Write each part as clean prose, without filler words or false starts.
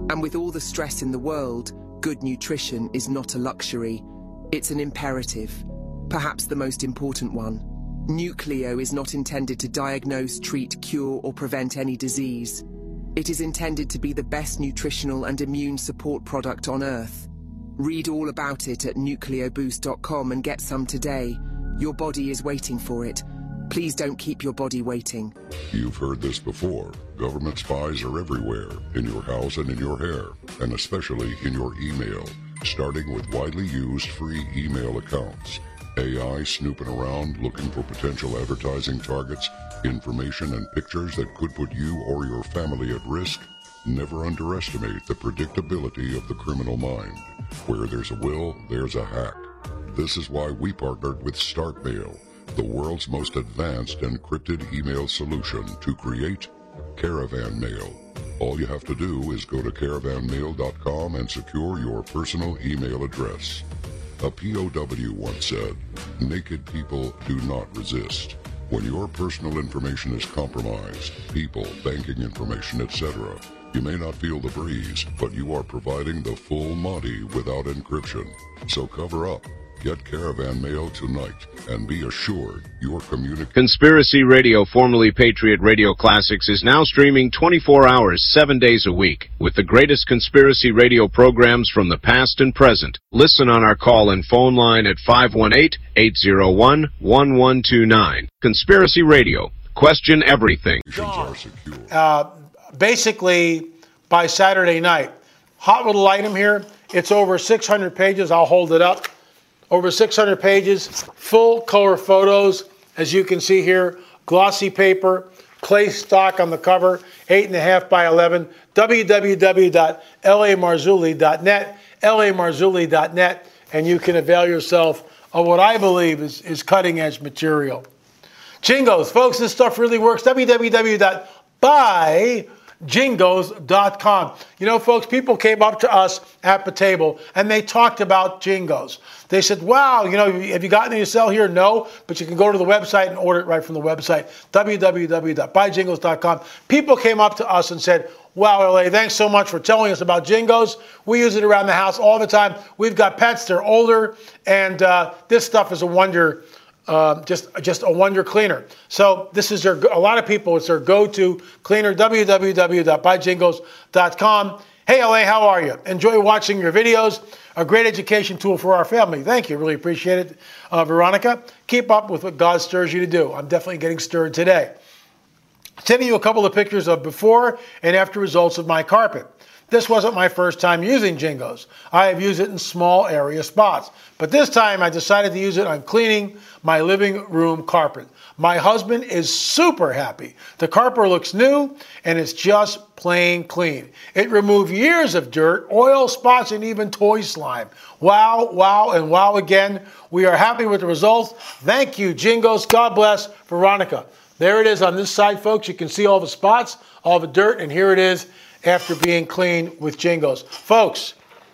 And with all the stress in the world, good nutrition is not a luxury. It's an imperative, perhaps the most important one. Nucleo is not intended to diagnose, treat, cure, or prevent any disease. It is intended to be the best nutritional and immune support product on Earth. Read all about it at nucleoboost.com and get some today. Your body is waiting for it. Please don't keep your body waiting. You've heard this before. Government spies are everywhere, in your house and in your hair, and especially in your email, starting with widely used free email accounts. AI snooping around looking for potential advertising targets, information and pictures that could put you or your family at risk. Never underestimate the predictability of the criminal mind. Where there's a will, there's a hack. This is why we partnered with StartMail, the world's most advanced encrypted email solution to create Caravan Mail. All you have to do is go to caravanmail.com and secure your personal email address. A POW once said, "Naked people do not resist." When your personal information is compromised, people, banking information, etc., you may not feel the breeze, but you are providing the full Monty without encryption. So cover up. Get Caravan Mail tonight and be assured your communication. Conspiracy Radio, formerly Patriot Radio Classics, is now streaming 24 hours, 7 days a week, with the greatest conspiracy radio programs from the past and present. Listen on our call and phone line at 518-801-1129. Conspiracy Radio. Question everything. Basically, by Saturday night, hot little item here. It's over 600 pages. I'll hold it up. Over 600 pages, full color photos, as you can see here, glossy paper, clay stock on the cover, 8.5 by 11, www.lamarzulli.net, lamarzulli.net, and you can avail yourself of what I believe is cutting edge material. Jingos, folks, this stuff really works. www.buyjingos.com. You know, folks, people came up to us at the table and they talked about Jingos. They said, wow, you know, have you gotten any to sell here? No, but you can go to the website and order it right from the website, www.buyjingos.com. People came up to us and said, wow, LA, thanks so much for telling us about Jingos. We use it around the house all the time. We've got pets, they're older, and this stuff is a wonder. Just a wonder cleaner. So this is a lot of people, it's their go-to cleaner, www.buyjingos.com. Hey, LA, how are you? Enjoy watching your videos. A great education tool for our family. Thank you. Really appreciate it, Veronica. Keep up with what God stirs you to do. I'm definitely getting stirred today. Sending you a couple of pictures of before and after results of my carpet. This wasn't my first time using Jingos. I have used it in small area spots. But this time I decided to use it on cleaning my living room carpet. My husband is super happy. The carpet looks new and it's just plain clean. It removed years of dirt, oil, spots, and even toy slime. Wow, wow, and wow again. We are happy with the results. Thank you, Jingos. God bless, Veronica. There it is on this side, folks. You can see all the spots, all the dirt, and here it is after being cleaned with Jingos. Folks,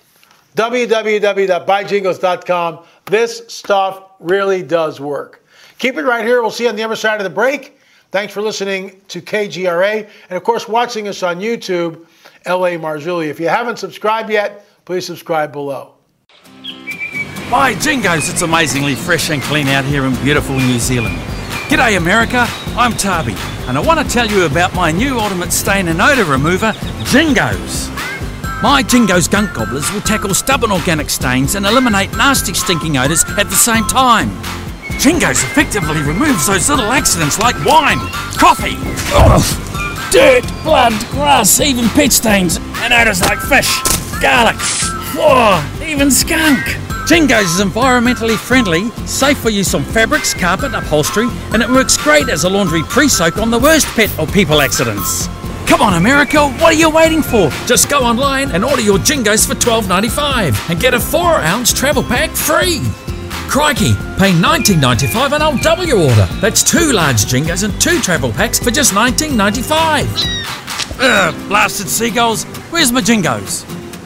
www.buyjingos.com. This stuff really does work. Keep it right here. We'll see you on the other side of the break. Thanks for listening to KGRA. And, of course, watching us on YouTube, L.A. Marzulli. If you haven't subscribed yet, please subscribe below. By Jingos, it's amazingly fresh and clean out here in beautiful New Zealand. G'day America, I'm Tabi, and I want to tell you about my new ultimate stain and odour remover, Jingos. My Jingos Gunk Gobblers will tackle stubborn organic stains and eliminate nasty stinking odours at the same time. Jingos effectively removes those little accidents like wine, coffee, dirt, blood, grass, even pet stains, and odours like fish, garlic, even skunk. Jingos is environmentally friendly, safe for use on fabrics, carpet, upholstery, and it works great as a laundry pre-soak on the worst pet or people accidents. Come on America, what are you waiting for? Just go online and order your Jingos for $12.95 and get a 4-ounce travel pack free. Crikey, pay $19.95 and I'll double your order. That's 2 large Jingos and 2 travel packs for just $19.95. Blasted seagulls, where's my Jingos?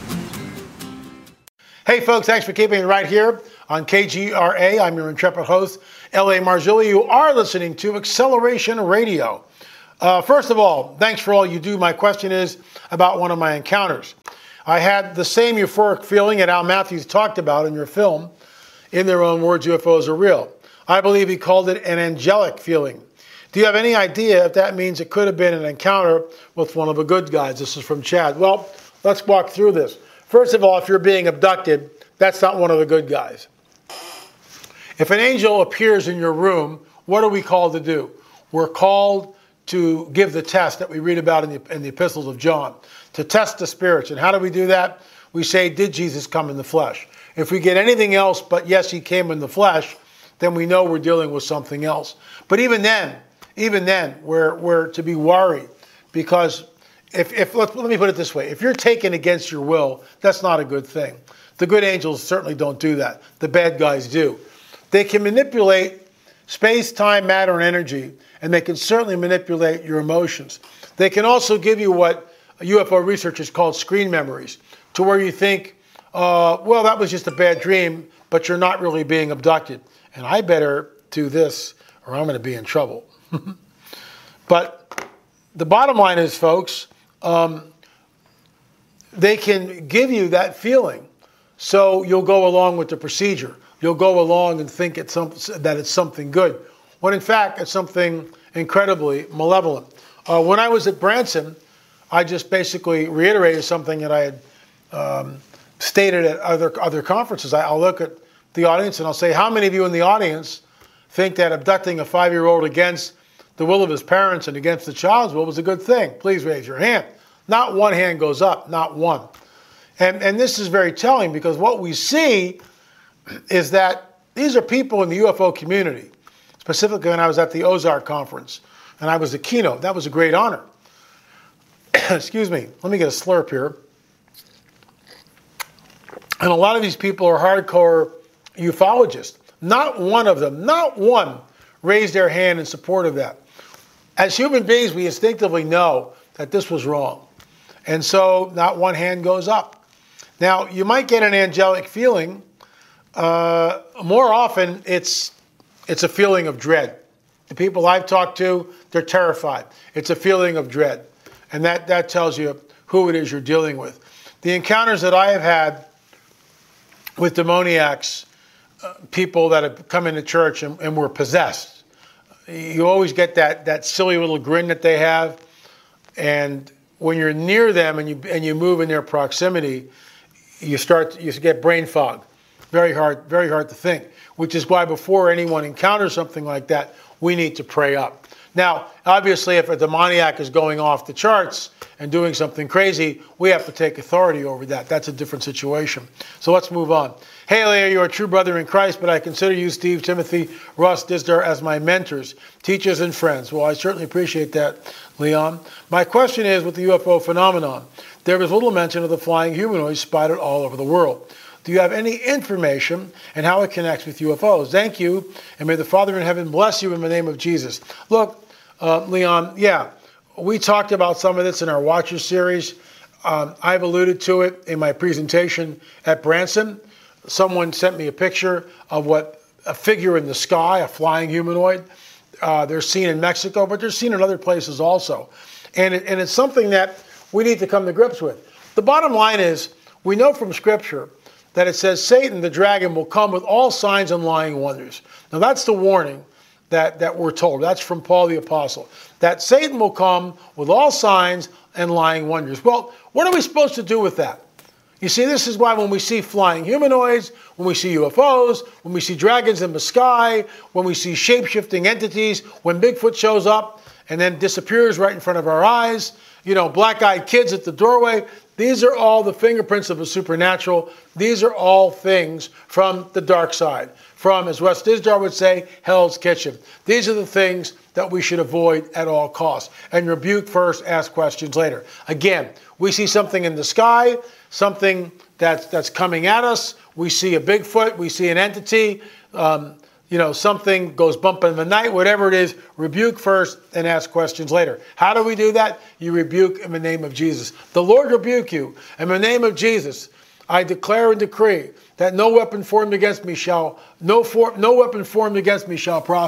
Hey folks, thanks for keeping it right here on KGRA. I'm your intrepid host, L.A. Marzulli. You are listening to Acceleration Radio. First of all, thanks for all you do. My question is about one of my encounters. I had the same euphoric feeling that Al Matthews talked about in your film, In Their Own Words, UFOs Are Real. I believe he called it an angelic feeling. Do you have any idea if that means it could have been an encounter with one of the good guys? This is from Chad. Well, let's walk through this. First of all, if you're being abducted, that's not one of the good guys. If an angel appears in your room, what are we called to do? We're called to give the test that we read about in the epistles of John, to test the spirits. And how do we do that? We say, did Jesus come in the flesh? If we get anything else but yes, he came in the flesh, then we know we're dealing with something else. But even then, we're to be worried, because let me put it this way. If you're taken against your will, that's not a good thing. The good angels certainly don't do that. The bad guys do. They can manipulate space, time, matter, and energy, and they can certainly manipulate your emotions. They can also give you what UFO researchers call screen memories, to where you think, well, that was just a bad dream, but you're not really being abducted. And I better do this or I'm going to be in trouble. But the bottom line is, folks, they can give you that feeling, so you'll go along with the procedure. You'll go along and think that it's something good, when in fact it's something incredibly malevolent. When I was at Branson, I just basically reiterated something that I had stated at other conferences. I'll look at the audience and I'll say, how many of you in the audience think that abducting a 5-year-old against the will of his parents and against the child's will was a good thing? Please raise your hand. Not one hand goes up, not one. And this is very telling, because what we see is that these are people in the UFO community. Specifically, when I was at the Ozark conference and I was the keynote, that was a great honor. Excuse me, let me get a slurp here. And a lot of these people are hardcore ufologists. Not one of them, not one, raised their hand in support of that. As human beings, we instinctively know that this was wrong. And so not one hand goes up. Now, you might get an angelic feeling. More often, it's a feeling of dread. The people I've talked to, they're terrified. It's a feeling of dread. And that tells you who it is you're dealing with. The encounters that I have had with demoniacs, people that have come into church and were possessed, you always get that silly little grin that they have. And when you're near them and you move in their proximity, you get brain fog. Very hard to think, which is why before anyone encounters something like that, we need to pray up. Now, obviously, if a demoniac is going off the charts and doing something crazy, we have to take authority over that. That's a different situation. So let's move on. Hey, Leah, you're a true brother in Christ, but I consider you, Steve, Timothy, Ross Dizdar, as my mentors, teachers, and friends. Well, I certainly appreciate that, Leon. My question is, with the UFO phenomenon, there is little mention of the flying humanoids spotted all over the world. Do you have any information and how it connects with UFOs? Thank you, and may the Father in heaven bless you in the name of Jesus. Look, Leon, yeah, we talked about some of this in our Watcher series. I've alluded to it in my presentation at Branson. Someone sent me a picture of a figure in the sky, a flying humanoid. They're seen in Mexico, but they're seen in other places also. And it's something that we need to come to grips with. The bottom line is, we know from Scripture that it says Satan, the dragon, will come with all signs and lying wonders. Now that's the warning that we're told. That's from Paul the Apostle. That Satan will come with all signs and lying wonders. Well, what are we supposed to do with that? You see, this is why when we see flying humanoids, when we see UFOs, when we see dragons in the sky, when we see shape-shifting entities, when Bigfoot shows up and then disappears right in front of our eyes, black-eyed kids at the doorway, these are all the fingerprints of the supernatural. These are all things from the dark side, from, as Wes Dizdar would say, Hell's Kitchen. These are the things that we should avoid at all costs. And rebuke first, ask questions later. Again, we see something in the sky, something that's coming at us. We see a Bigfoot, we see an entity, something goes bump in the night, whatever it is, rebuke first and ask questions later. How do we do that? You rebuke in the name of Jesus. The Lord rebuke you. In the name of Jesus, I declare and decree that no weapon formed against me shall prosper.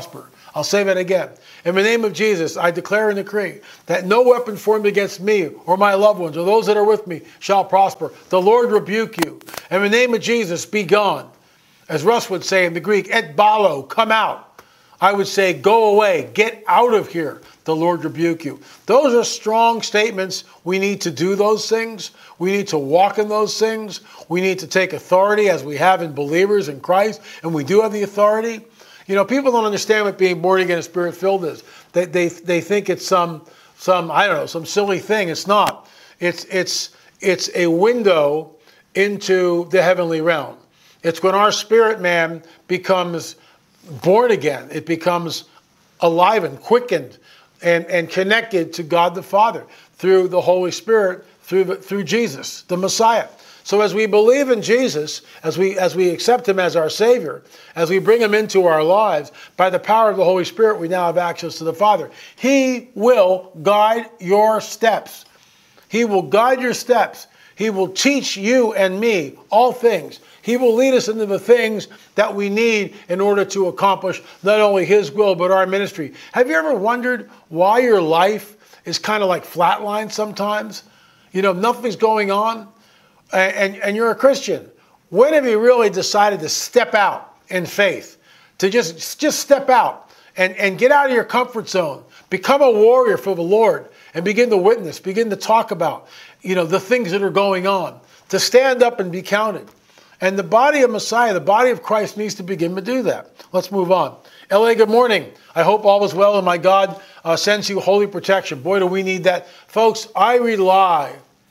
I'll say that again. In the name of Jesus, I declare and decree that no weapon formed against me or my loved ones or those that are with me shall prosper. The Lord rebuke you. In the name of Jesus, be gone. As Russ would say in the Greek, et balo, come out. I would say, go away, get out of here. The Lord rebuke you. Those are strong statements. We need to do those things. We need to walk in those things. We need to take authority as we have in believers in Christ, and we do have the authority. You know, people don't understand what being born again and Spirit-filled is. They think it's some I don't know, some silly thing. It's not. It's a window into the heavenly realm. It's when our spirit man becomes born again. It becomes alive and quickened and connected to God the Father through the Holy Spirit, through Jesus, the Messiah. So as we believe in Jesus, as we accept him as our Savior, as we bring him into our lives, by the power of the Holy Spirit, we now have access to the Father. He will guide your steps. He will guide your steps. He will teach you and me all things. He will lead us into the things that we need in order to accomplish not only his will, but our ministry. Have you ever wondered why your life is kind of like flatline sometimes? You know, nothing's going on, and you're a Christian. When have you really decided to step out in faith? To just step out and get out of your comfort zone. Become a warrior for the Lord and begin to witness, begin to talk about, you know, the things that are going on. To stand up and be counted. And the body of Messiah, the body of Christ, needs to begin to do that. Let's move on. LA, good morning. I hope all is well and my God sends you holy protection. Boy, do we need that. Folks, I rely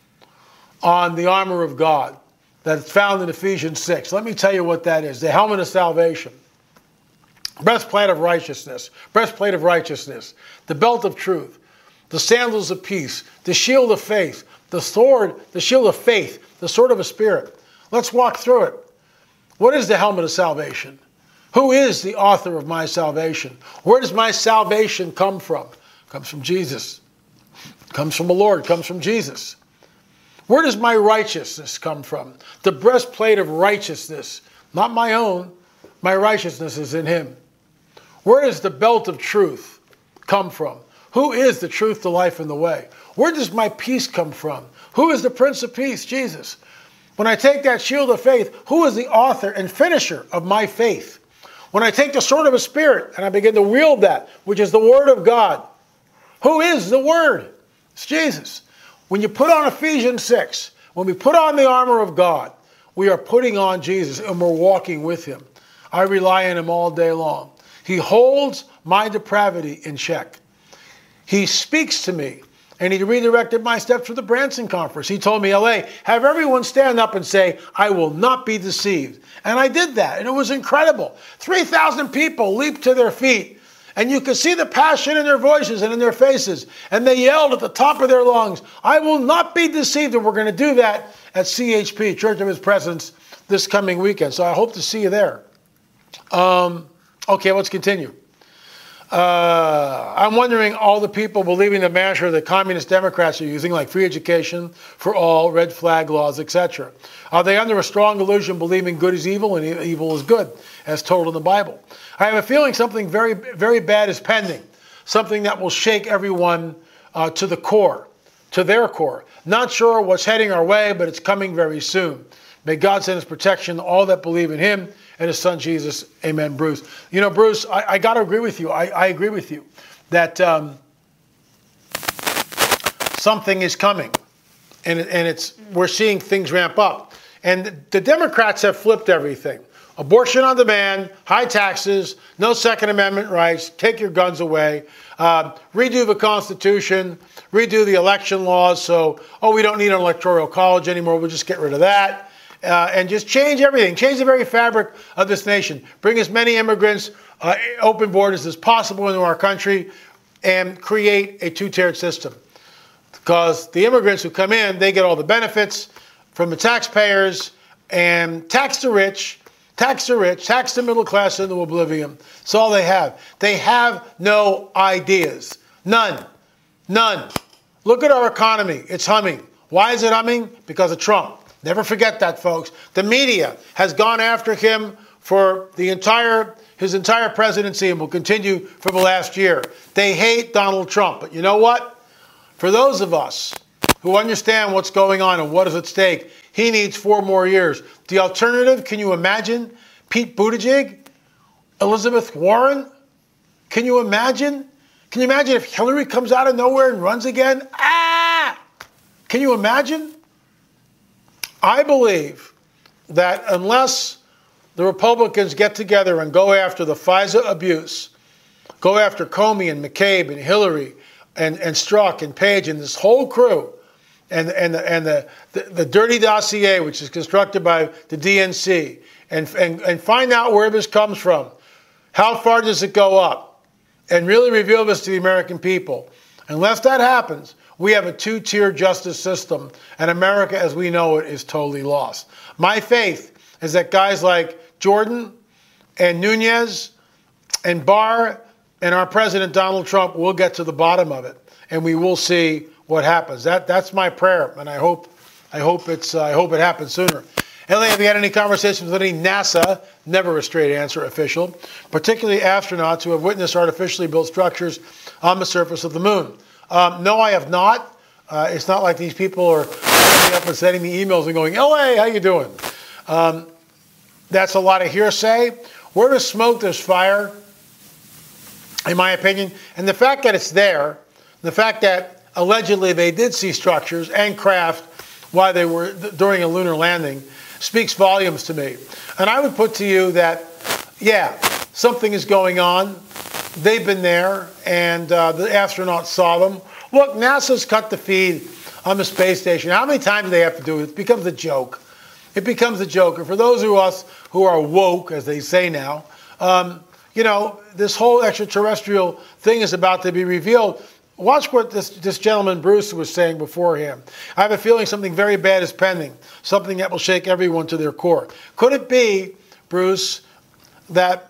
on the armor of God that's found in Ephesians 6. Let me tell you what that is. The helmet of salvation. Breastplate of righteousness. Breastplate of righteousness. The belt of truth. The sandals of peace. The shield of faith. The sword, the shield of faith. The sword of the Spirit. Let's walk through it. What is the helmet of salvation? Who is the author of my salvation? Where does my salvation come from? It comes from Jesus. It comes from the Lord. It comes from Jesus. Where does my righteousness come from? The breastplate of righteousness. Not my own. My righteousness is in him. Where does the belt of truth come from? Who is the truth, the life, and the way? Where does my peace come from? Who is the Prince of Peace? Jesus. When I take that shield of faith, who is the author and finisher of my faith? When I take the sword of the Spirit and I begin to wield that, which is the Word of God, who is the Word? It's Jesus. When you put on Ephesians 6, when we put on the armor of God, we are putting on Jesus and we're walking with him. I rely on him all day long. He holds my depravity in check. He speaks to me. And he redirected my steps for the Branson Conference. He told me, LA, have everyone stand up and say, I will not be deceived. And I did that, and it was incredible. 3,000 people leaped to their feet, and you could see the passion in their voices and in their faces. And they yelled at the top of their lungs, I will not be deceived. And we're going to do that at CHP, Church of His Presence, this coming weekend. So I hope to see you there. Okay, let's continue. I'm wondering all the people believing the mantra the communist Democrats are using, like free education for all, red flag laws, etc. Are they under a strong illusion believing good is evil and evil is good, as told in the Bible? I have a feeling something very, very bad is pending, something that will shake everyone to the core, to their core. Not sure what's heading our way, but it's coming very soon. May God send his protection to all that believe in him and his son Jesus. Amen, Bruce. You know, Bruce, I got to agree with you. I agree with you that something is coming, and we're seeing things ramp up. And the Democrats have flipped everything. Abortion on demand, high taxes, no Second Amendment rights, take your guns away, redo the Constitution, redo the election laws. So, we don't need an electoral college anymore. We'll just get rid of that. And just change everything, change the very fabric of this nation. Bring as many immigrants, open borders as possible into our country, and create a two-tiered system. Because the immigrants who come in, they get all the benefits from the taxpayers, and tax the rich, tax the middle class into oblivion. That's all they have. They have no ideas. None. Look at our economy. It's humming. Why is it humming? Because of Trump. Never forget that, folks. The media has gone after him for the entire his entire presidency and will continue for the last year. They hate Donald Trump. But you know what? For those of us who understand what's going on and what is at stake, he needs 4 more years. The alternative, can you imagine? Pete Buttigieg? Elizabeth Warren? Can you imagine? Can you imagine if Hillary comes out of nowhere and runs again? Can you imagine? I believe that unless the Republicans get together and go after the FISA abuse, go after Comey and McCabe and Hillary and Strzok and Page and this whole crew, and the dirty dossier which is constructed by the DNC, and find out where this comes from, how far does it go up, and really reveal this to the American people. Unless that happens, we have a 2-tier justice system, and America as we know it is totally lost. My faith is that guys like Jordan and Nunes and Barr and our president Donald Trump will get to the bottom of it, and we will see what happens. That's my prayer, and I hope it happens sooner. Ellie, have you had any conversations with any NASA, never a straight answer, official, particularly astronauts who have witnessed artificially built structures on the surface of the moon? No, I have not. It's not like these people are calling me up and sending me emails and going, LA, how you doing? That's a lot of hearsay. Where there's smoke, there's fire, in my opinion. And the fact that it's there, the fact that allegedly they did see structures and craft while they were during a lunar landing speaks volumes to me. And I would put to you that, yeah, something is going on. They've been there, and the astronauts saw them. Look, NASA's cut the feed on the space station. How many times do they have to do it? It becomes a joke. It becomes a joke. And for those of us who are woke, as they say now, this whole extraterrestrial thing is about to be revealed. Watch what this gentleman, Bruce, was saying beforehand. I have a feeling something very bad is pending, something that will shake everyone to their core. Could it be, Bruce, that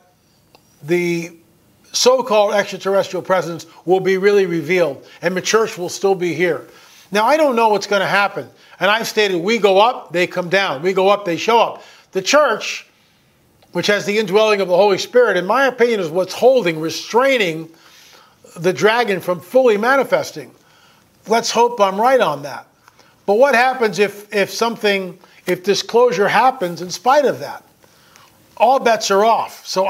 the so-called extraterrestrial presence will be really revealed and the church will still be here? Now, I don't know what's going to happen. And I've stated, we go up, they come down. We go up, they show up. The church, which has the indwelling of the Holy Spirit, in my opinion, is what's restraining the dragon from fully manifesting. Let's hope I'm right on that. But what happens if disclosure happens in spite of that? All bets are off. So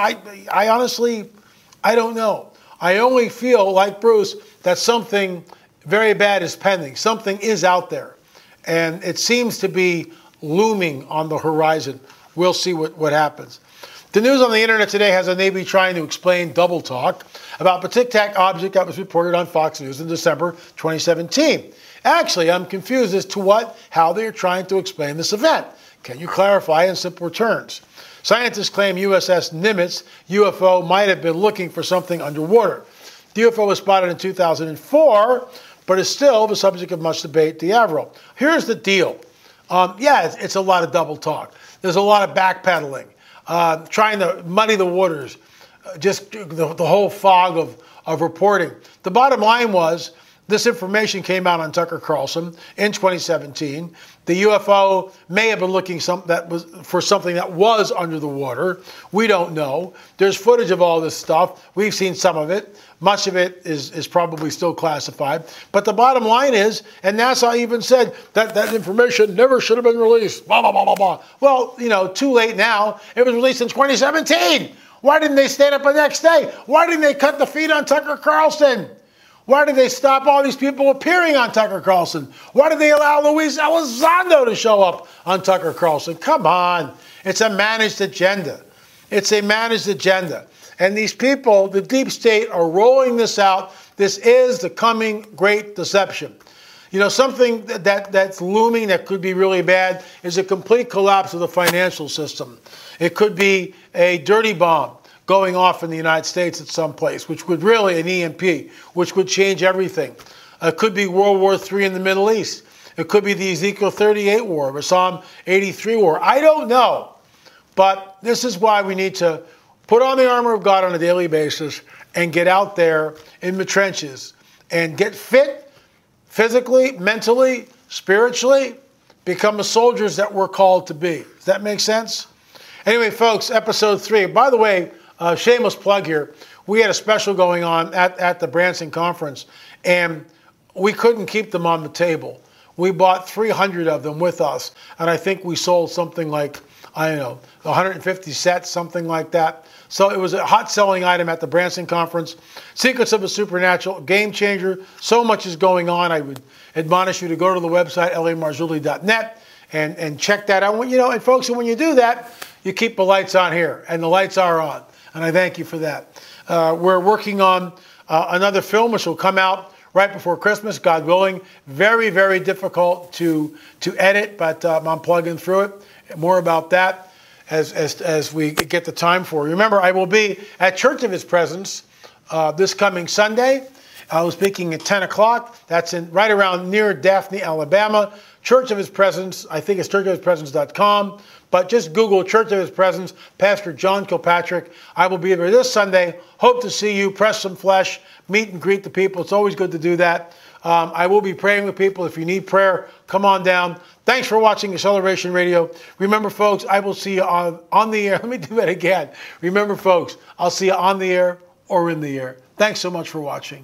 I honestly, I don't know. I only feel, like Bruce, that something very bad is pending. Something is out there. And it seems to be looming on the horizon. We'll see what happens. The news on the internet today has the Navy trying to explain double talk about the Tic Tac object that was reported on Fox News in December 2017. Actually, I'm confused as to how they're trying to explain this event. Can you clarify in simple terms? Scientists claim USS Nimitz UFO might have been looking for something underwater. The UFO was spotted in 2004, but is still the subject of much debate, D'Avro. Here's the deal. It's a lot of double talk. There's a lot of backpedaling, trying to muddy the waters, just the whole fog of reporting. The bottom line was, this information came out on Tucker Carlson in 2017. The UFO may have been looking for something that was under the water. We don't know. There's footage of all this stuff. We've seen some of it. Much of it is probably still classified. But the bottom line is, and NASA even said that information never should have been released. Blah, blah, blah, blah, blah. Well, too late now. It was released in 2017. Why didn't they stand up the next day? Why didn't they cut the feed on Tucker Carlson? Why did they stop all these people appearing on Tucker Carlson? Why did they allow Luis Elizondo to show up on Tucker Carlson? Come on. It's a managed agenda. It's a managed agenda. And these people, the deep state, are rolling this out. This is the coming great deception. Something that's looming that could be really bad is a complete collapse of the financial system. It could be a dirty bomb going off in the United States at some place, which would really, an EMP, which would change everything. It could be World War III in the Middle East. It could be the Ezekiel 38 war, or Psalm 83 war. I don't know. But this is why we need to put on the armor of God on a daily basis and get out there in the trenches and get fit physically, mentally, spiritually, become the soldiers that we're called to be. Does that make sense? Anyway, folks, episode 3. By the way, shameless plug here. We had a special going on at the Branson conference, and we couldn't keep them on the table. We bought 300 of them with us, and I think we sold something like, I don't know, 150 sets, something like that. So it was a hot selling item at the Branson conference. Secrets of the Supernatural, game changer. So much is going on. I would admonish you to go to the website, lamarzulli.net, and check that out. And folks, when you do that, you keep the lights on here, and the lights are on. And I thank you for that. We're working on another film which will come out right before Christmas, God willing. Very, very difficult to edit, but I'm plugging through it. More about that as we get the time for. Remember, I will be at Church of His Presence this coming Sunday. I was speaking at 10 o'clock. That's right around near Daphne, Alabama. Church of His Presence, I think it's churchofhispresence.com. But just Google Church of His Presence, Pastor John Kilpatrick. I will be there this Sunday. Hope to see you, press some flesh, meet and greet the people. It's always good to do that. I will be praying with people. If you need prayer, come on down. Thanks for watching Acceleration Radio. Remember, folks, I will see you on the air. Let me do that again. Remember, folks, I'll see you on the air or in the air. Thanks so much for watching.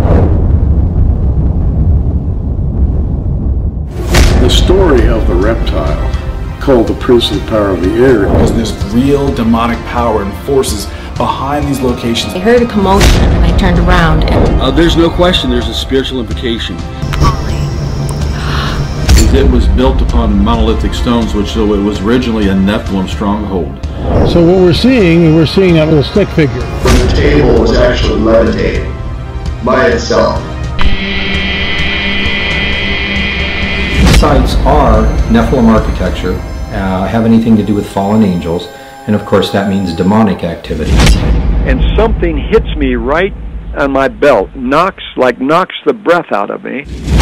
The story of the reptile, called the Prince of the Power of the Air, There's this real demonic power and forces behind these locations. I heard a commotion and I turned around and... there's no question there's a spiritual implication. It was built upon monolithic stones, which it was originally a Nephilim stronghold. So what we're seeing that little stick figure. The table was actually levitating by itself. Sites are Nephilim architecture, have anything to do with fallen angels, and of course that means demonic activity. And something hits me right on my belt, knocks the breath out of me.